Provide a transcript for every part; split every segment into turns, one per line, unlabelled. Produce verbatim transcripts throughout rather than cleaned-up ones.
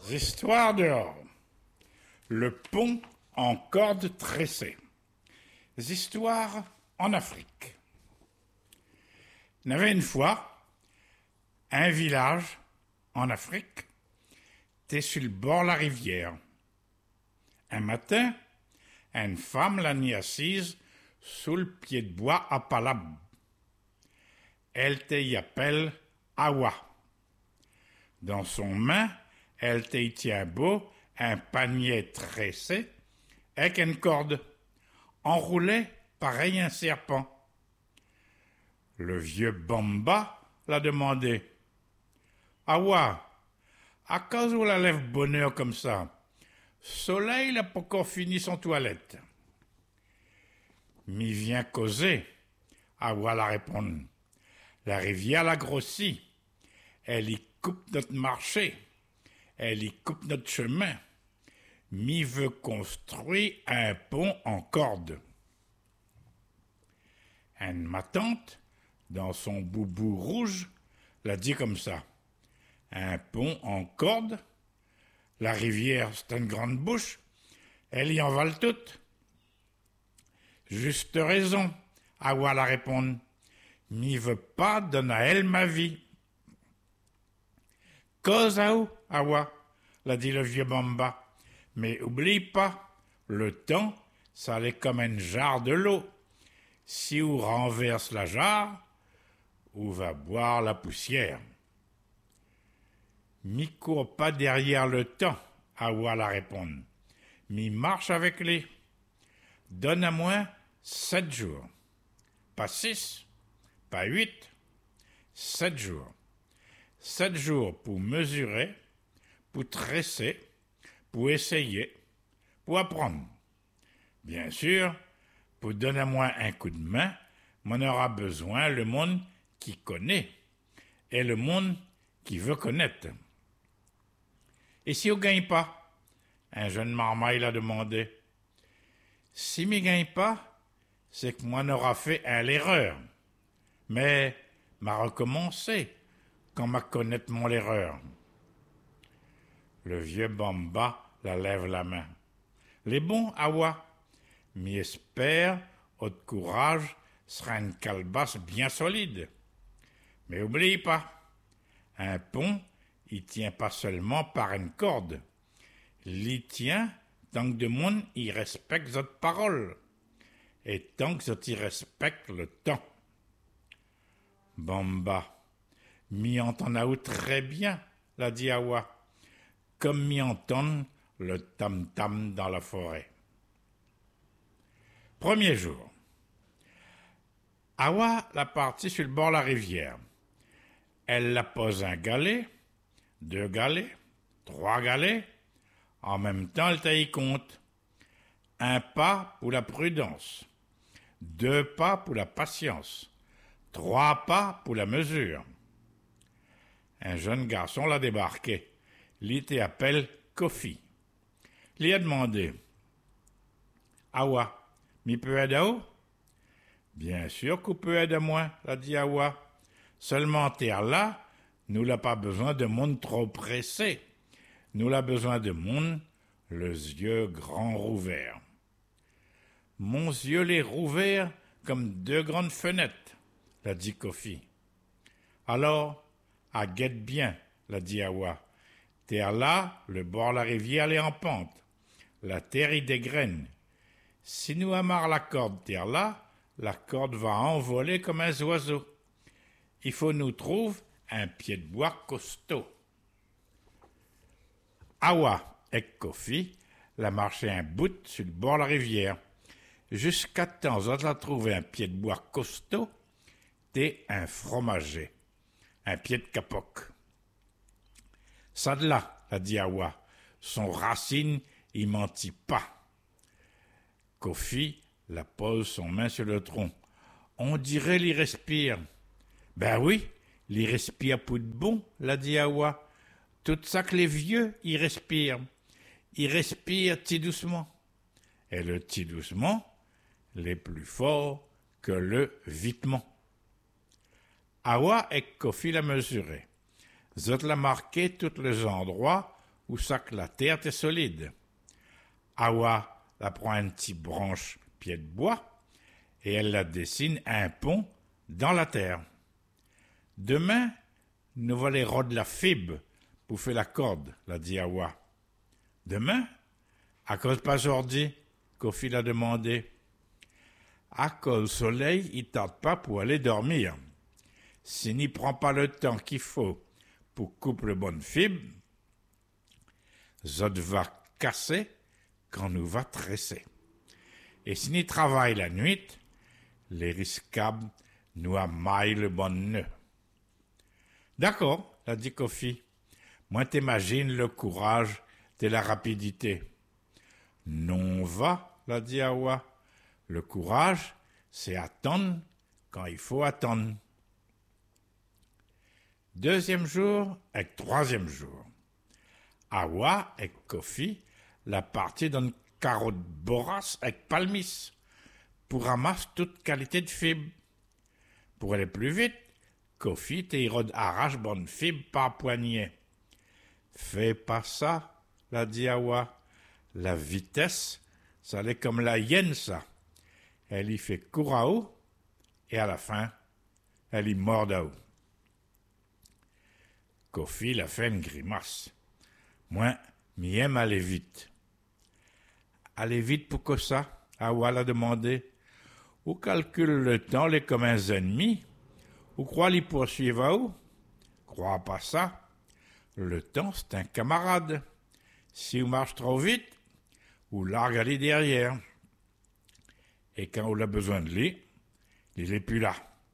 Histoires dehors. Le pont en corde tressée. Histoires en Afrique. Il y avait une fois un village en Afrique, t'es sur le bord de la rivière. Un matin, une femme l'a mis assise sous le pied de bois à Palab. Elle te y appelle Awa. Dans son main, elle te y tient beau un panier tressé avec une corde, enroulée pareil un serpent. Le vieux Bamba l'a demandé. Awa, à cause où la lève bonheur comme ça, Soleil n'a pas encore fini son toilette. M'y vient causer, Awa la répondre. La rivière l'a grossi, elle y coupe notre marché, elle y coupe notre chemin. M'y veut construire un pont en corde. Une ma tante, dans son boubou rouge, l'a dit comme ça. Un pont en corde? La rivière, c'est une grande bouche, elle y envale toute. Juste raison, Awa la répondre. M'y veut pas donner à elle ma vie. Cause à où, Awa, l'a dit le vieux Bamba. Mais oublie pas, le temps, ça allait comme un jarre de l'eau. Si on renverse la jarre, on va boire la poussière. Mi court pas derrière le temps, Awa la répondre. Mi marche avec les. Donne à moi sept jours. Pas six, pas huit, sept jours. Sept jours pour mesurer, pour tresser, pour essayer, pour apprendre. Bien sûr, pour donner à moi un coup de main, on aura besoin le monde qui connaît et le monde qui veut connaître. Et si on ne gagne pas? Un jeune marmaille l'a demandé. Si je ne gagne pas, c'est que moi n'aura fait à l'erreur. Mais m'a recommencé quand m'a connaître mon erreur. Le vieux Bamba la lève la main. Les bons Awa, m'y espère, votre courage sera une calebasse bien solide. Mais oublie pas, un pont, il tient pas seulement par une corde. Il tient tant que de monde y respecte votre parole. Et tant que vous y respecte le temps. Bamba, m'y entend très bien, l'a dit Awa, comme m'y entend le tam-tam dans la forêt. Premier jour. Awa l'a partie sur le bord de la rivière. Elle la pose un galet, deux galets, trois galets. En même temps, elle taille compte. Un pas pour la prudence, deux pas pour la patience, trois pas pour la mesure. Un jeune garçon l'a débarqué. L'y appelle Kofi. L'y a demandé. Awa, m'y peut aider où? Bien sûr qu'on peut aider moi, l'a dit Awa. Seulement terre là, nous n'a pas besoin de monde trop pressé. Nous l'a besoin de monde, les yeux grands rouverts. Mon yeux les rouverts comme deux grandes fenêtres, l'a dit Kofi. Alors, à guette bien, l'a dit Awa. Terre là, le bord de la rivière est en pente. La terre y dégraine. Si nous amarrons la corde terre là, la corde va envoler comme un oiseau. Il faut nous trouver un pied de bois costaud. Awa et Kofi la marché un bout sur le bord de la rivière. Jusqu'à temps on a trouvé un pied de bois costaud, t'es un fromager, un pied de capoc. Ça de là, a dit Awa, son racine, il mentit pas. Kofi la pose son main sur le tronc. On dirait l'y respire. Ben oui, l'y respire pour de bon, l'a dit Awa. Tout ça que les vieux, ils respirent. Ils respirent ti doucement. Et le ti doucement, les plus forts que le vitement. Awa et Kofi la mesuré. Zot la marqué tous les endroits où ça que la terre est solide. Awa la prend une petite branche pied de bois et elle la dessine un pont dans la terre. Demain, nous va les rôder la fibre pour faire la corde, l'a dit Awa. Demain? À cause pas aujourd'hui? Kofi l'a demandé. À cause le soleil, il tarde pas pour aller dormir. S'il n'y prend pas le temps qu'il faut pour couper le bonne fibre, zot va casser quand nous va tresser. Et s'il n'y travaille la nuit, les riscables nous amaillent le bon nœud. D'accord, l'a dit Kofi. Moi t'imagine le courage de la rapidité. Non va, l'a dit Awa. Le courage, c'est attendre quand il faut attendre. Deuxième jour et troisième jour. Awa et Kofi la partie d'une carotte borasse avec palmis pour ramasser toute qualité de fibre. Pour aller plus vite, Kofi t'irode arrache bonne fibre par poignée. Fais pas ça, l'a dit Awa. La vitesse, ça l'est comme la hyène, ça. Elle y fait court à eau, et à la fin, elle y mord à eau. Kofi l'a fait une grimace. Moi, m'y aime aller vite. Aller vite pour que ça? Awa l'a demandé. Ou calcule le temps les comme un ennemi? Ou croit l'y poursuivre à où? Crois pas ça. Le temps, c'est un camarade. Si vous marche trop vite, ou largue aller derrière. Et quand on a besoin de lui, il n'est plus là.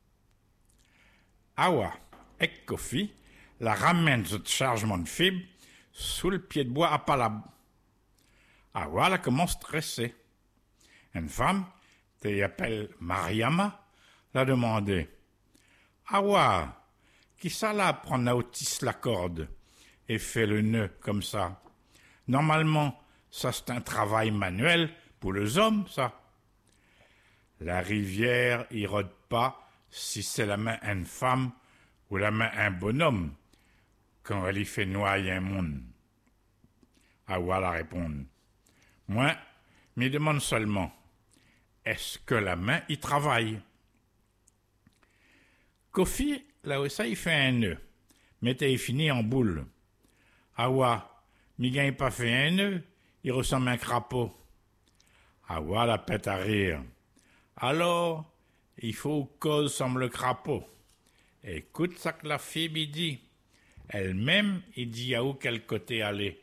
Awa et Kofi la ramène ce chargement de fibres sous le pied de bois à Palab. Awa la commence stressée. Une femme, qui appelle Mariama, l'a demandé. Awa, qui ça là prend à autiste la corde et fait le nœud comme ça? Normalement, ça c'est un travail manuel pour les hommes, ça. La rivière y rôde pas si c'est la main d'une femme ou la main d'un bonhomme quand elle y fait noyer un monde. Awa la répond. Moi, m'y demande seulement, est-ce que la main y travaille? Kofi, là où ça, il fait un nœud, mais t'es fini en boule. Awa, m'y gagne pas fait un nœud, il ressemble à un crapaud. Awa la pète à rire. Alors, il faut cause semble le crapaud. Écoute ça que la fibre y dit. Elle-même, il dit à où quel côté aller.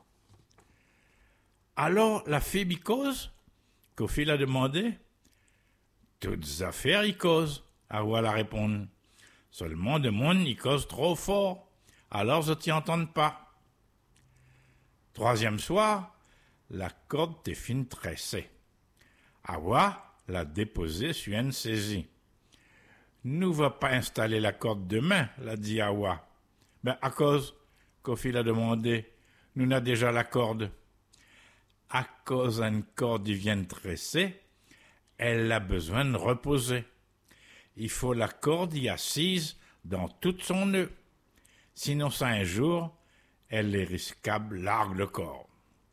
Alors, la fibre y cause? Kofi l'a demandé. Toutes affaires y causent, Awa la répond. Seulement de monde y cause trop fort. Alors je t'y entends pas. Troisième soir, la corde t'est fin tressée. Awa l'a déposée sur une saisie. Nous va pas installer la corde demain, l'a dit Awa. Ben, à cause, Kofi l'a demandé, nous n'a déjà la corde. À cause d'une corde y vient tresser, elle a besoin de reposer. Il faut la corde y assise dans tout son nœud. Sinon, ça un jour, elle est risquable, largue le corps.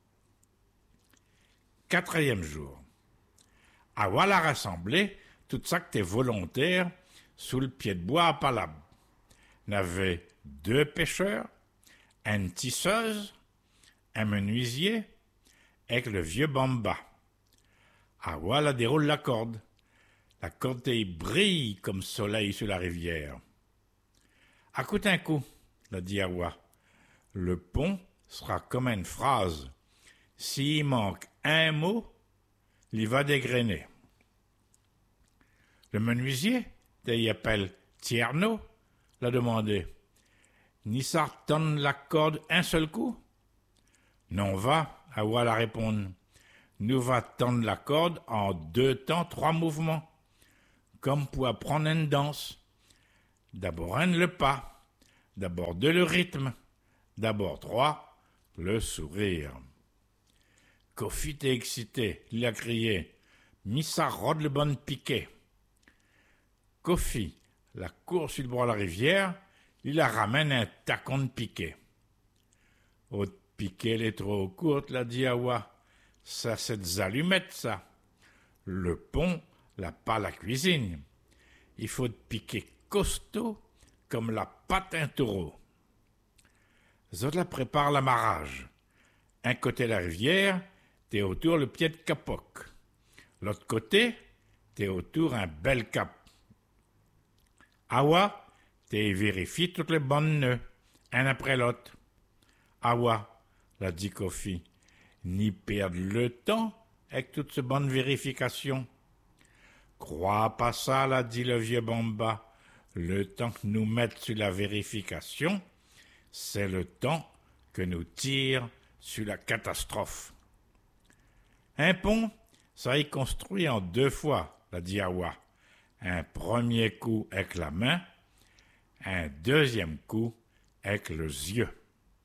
Quatrième jour. Awa l'a rassemblé, tout ça que t'es volontaire, sous le pied de bois à Palab. N'avait deux pêcheurs, une tisseuse, un menuisier, avec le vieux Bamba. Awa la déroule la corde. La corde brille comme soleil sur la rivière. À coup un coup, l'a dit Awa. Le pont sera comme une phrase. S'il manque un mot, il va dégrainer. Le menuisier, qu'il appelle Tierno, l'a demandé. Ni ça retonne la corde un seul coup? Non va, Awa la répond. Nous va tendre la corde en deux temps, trois mouvements, comme pour apprendre une danse. D'abord un le pas, d'abord deux le rythme, d'abord trois le sourire. Kofi était excité, il a crié, Missa rôde le bon piquet. Kofi la court sur le bord de la rivière, il la ramène un tacon de piquet. Au piquer les trop courtes, la dit Awa. Ça, c'est des allumettes, ça. Le pont, la pas la cuisine. Il faut te piquer costaud comme la patte d'un taureau. Zot la prépare l'amarrage. Un côté la rivière, t'es autour le pied de capoc. L'autre côté, t'es autour un bel cap. Awa, t'es vérifie toutes les bonnes nœuds, un après l'autre. Awa, l'a dit Kofi, ni perdre le temps avec toutes ces bonnes vérifications. Crois pas ça, l'a dit le vieux Bamba. Le temps que nous mettons sur la vérification, c'est le temps que nous tire sur la catastrophe. Un pont, ça y construit en deux fois, l'a dit Awa. Un premier coup avec la main, un deuxième coup avec les yeux.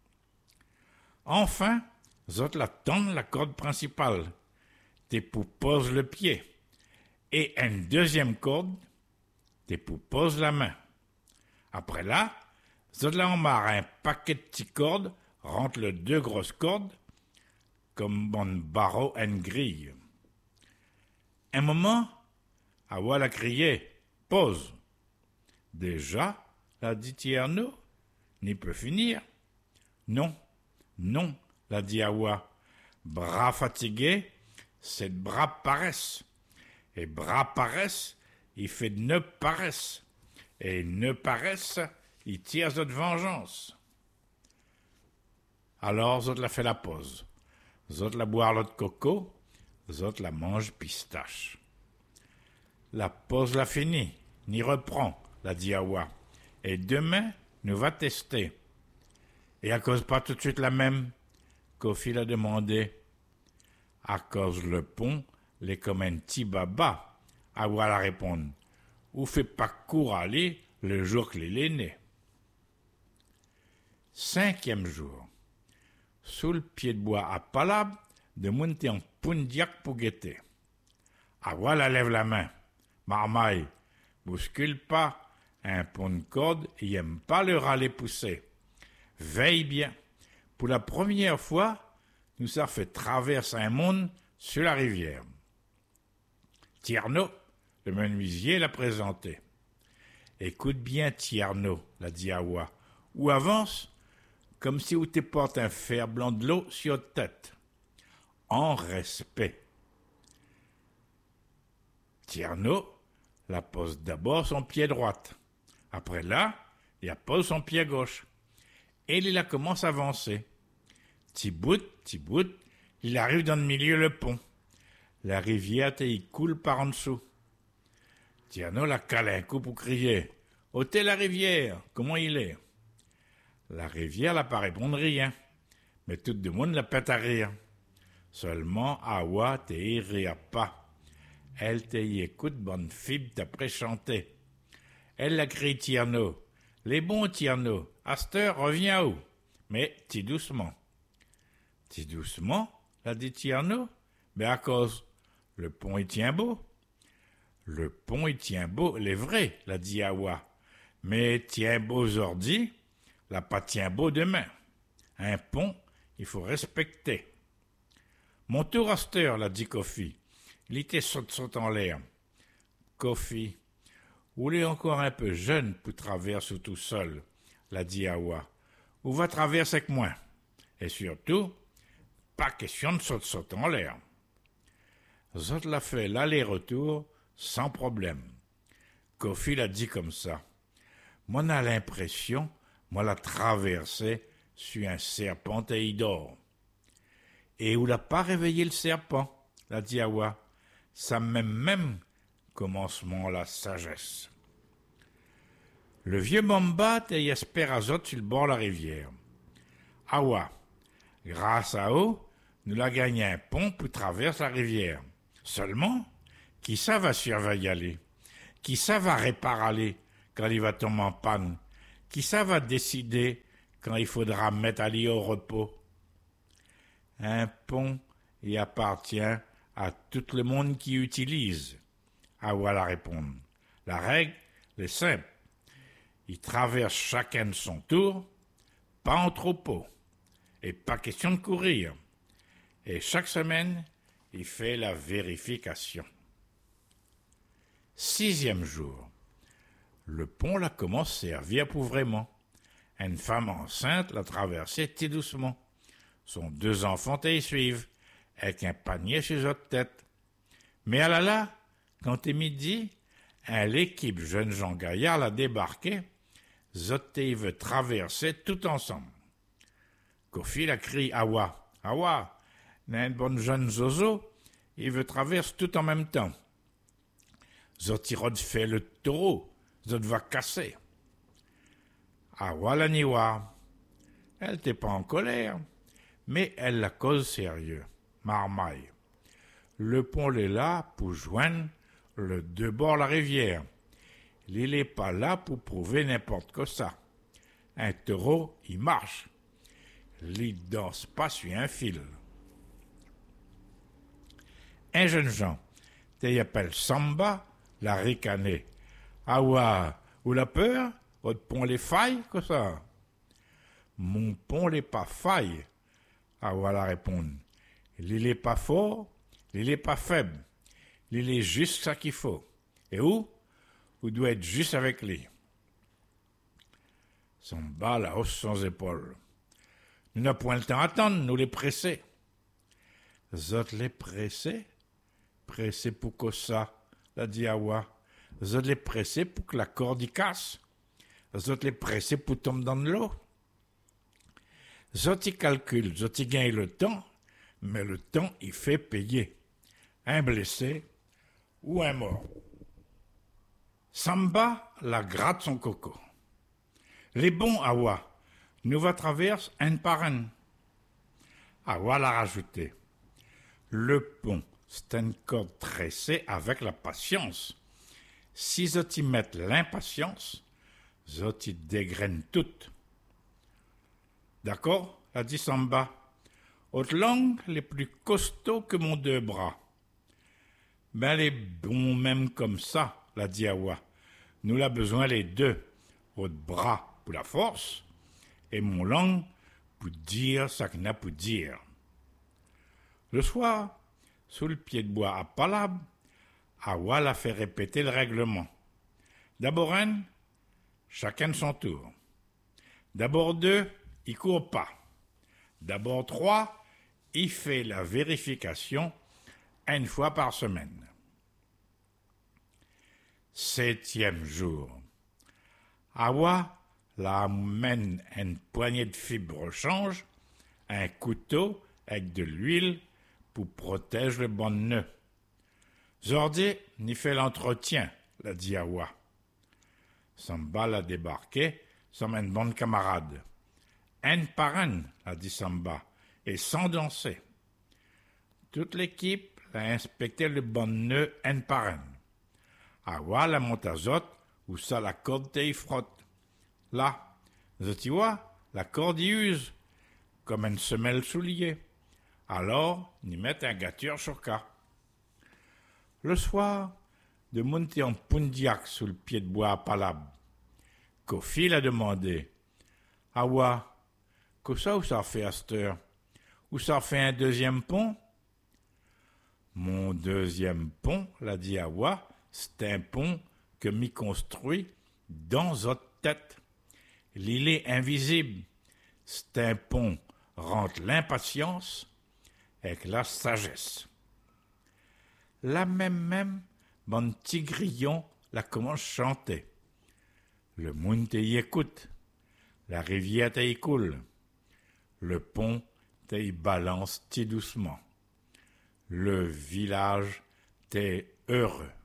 Enfin, zot la tendent la corde principale, t'es pour pose le pied, et une deuxième corde, t'es pour pose la main. Après là, zot la emmarre un paquet de petites cordes, rentre les deux grosses cordes, comme bon barreau en grille. Un moment, Awa l'a crié, pause. Déjà, l'a dit Tierno, n'y peut finir. Non, non, l'a dit Awa. Bras fatigué, c'est de bras paresse. Et bras paresse, il fait de ne paresse. Et ne paresse, il tire de vengeance. Alors, zot la fait la pause. Zot la boire l'autre coco, zot la mange pistache. La pause la finie, n'y reprend, l'a dit Awa. Et demain, nous va tester. Et à cause pas tout de suite la même, Kofi l'a demandé. À cause le pont, les comme un petit baba, Awa la répondre. Ou fait pas court aller le jour que l'il est né. Cinquième jour. Sous le pied de bois à Palab, de monter en Pundiac pour guetter. Awa la lève la main. Marmaille, bouscule pas, un pont de corde, il aime pas le râler pousser. Veille bien. Pour la première fois, nous ça fait traverser un monde sur la rivière. Tierno, le menuisier, l'a présenté. Écoute bien, Tierno, l'a dit Awa, ou avance, comme si où t'es porte un fer blanc de l'eau sur ta tête. En respect. Tierno la pose d'abord son pied droit. Après là, il la pose son pied gauche. Et il la commence à avancer. Petit bout, petit bout, il arrive dans le milieu le pont. La rivière y coule par en dessous. Tierno la cale un coup pour crier. « Ôtez la rivière, comment il est ?» La rivière n'a pas répondu rien, mais tout le monde la pète à rire. Seulement, Awa te y rire pas. Elle te y écoute, bonne fibre, d'après chanter. Elle la crie Tierno. Les bons Tierno, Aster revient où? Mais ti doucement. Ti doucement, l'a dit Tierno. Mais à cause, le pont il tient beau. Le pont il tient beau, les vrais, l'a dit Awa. Mais tient beau aujourd'hui, la pas tient beau demain. Un pont, il faut respecter. Mon tour Aster, l'a dit Kofi. Il était saute-saute en l'air. Kofi, vous l'êtes encore un peu jeune pour traverser tout seul, l'a dit Awa. Ou va traverser avec moi. Et surtout, pas question de saute-saute en l'air. Zot l'a fait l'aller-retour sans problème. Kofi l'a dit comme ça. Moi, on a l'impression, moi, la traversé sur un serpent et il dort. Et où l'a pas réveillé le serpent, l'a dit Awa. Ça même même commencement la sagesse. Le vieux Bamba te y espère azot sur le bord de la rivière. Awa, grâce à eux, nous l'a gagné un pont pour traverser la rivière. Seulement, qui ça va surveiller aller? Qui ça va réparer aller quand il va tomber en panne? Qui ça va décider quand il faudra mettre aller au repos? Un pont y appartient à tout le monde qui utilise. Awa la répondre. La règle est simple. Ils traversent chacun de son tour, pas en troupeau. et pas question de courir. Et chaque semaine, il fait la vérification. Sixième jour. Le pont la commence à servir pour vraiment. Une femme enceinte l'a traversé tout doucement. Son deux enfants y suivent, avec un panier sur leur tête. Mais à la là, quand c'est midi, l'équipe jeunes gens gaillards l'a débarqué, zotte y veut traverser tout ensemble. Kofi l'a crié Awa, Awa, un bon jeune zozo, il veut traverser tout en même temps. Zotirod fait le taureau, Zot va casser. Awa la niwa. Elle n'était pas en colère, mais elle la cause sérieux. Marmaille. Le pont est là pour joindre le deux bords la rivière. Il n'est pas là pour prouver n'importe quoi ça. Un taureau, il marche. Il danse pas sur un fil. Un jeune Jean, qu'il appelle Samba, l'a ricané. Ah ouais, ou la peur, votre pont les failles, que ça? Mon pont n'est pas faille. Ah ouais, la répondre. Il n'est pas fort, il n'est pas faible. Il est juste ça qu'il faut. Et où? Où doit être juste avec lui. Samba la hausse sans épaules. Nous n'avons point le temps à attendre, nous les presser. Zot les presser? Presser pour que ça, l'a dit Awa. Zot les presser pour que la corde y casse. Zot les presser pour tomber dans de l'eau. Zot y calcule, zot y gagne le temps, mais le temps il fait payer. Un blessé ou un mort. Samba la gratte son coco. Les bons Awa, nous va traverser un par un. Awa l'a rajouté. Le pont, c'est une corde tressée avec la patience. Si zot y mettent l'impatience, zot y dégrainent toutes. D'accord, a dit Samba. Haute langue, les plus costauds que mon deux bras. Ben les bons même comme ça, l'a dit Awa. Nous l'a besoin les deux. Haute bras pour la force et mon langue pour dire ça qu'il n'a pour dire. Le soir, sous le pied de bois à Palab, Awa l'a fait répéter le règlement. D'abord un, chacun de son tour. D'abord deux, il court pas. D'abord trois, il fait la vérification une fois par semaine. Septième jour. Awa la amène une poignée de fibres change, un couteau avec de l'huile pour protéger le bon nœud. Zordi n'y fait l'entretien, l'a dit Awa. Samba l'a débarqué, comme un bon camarade. Un par un, a dit Samba, et sans danser. Toute l'équipe a inspecté le bon nœud un par un. Awa la monte à zot, où ça la corde y frotte. Là, tu vois, la corde y use, comme une semelle soulier. Alors, n'y met un gâture sur cas. Le soir, de monter en pundiac sous le pied de bois à Palab. Kofi l'a demandé. Awa, que ça où ça fait à cette heure? Où ça fait un deuxième pont? Mon deuxième pont, l'a dit Awa, c'est un pont que m'y construit dans votre tête. L'île est invisible. C'est un pont rentre l'impatience avec la sagesse. La même même, mon petit grillon la commence chanter. Le monde t'y écoute, la rivière t'y coule, le pont t'y balance t'y doucement. Le village t'est heureux.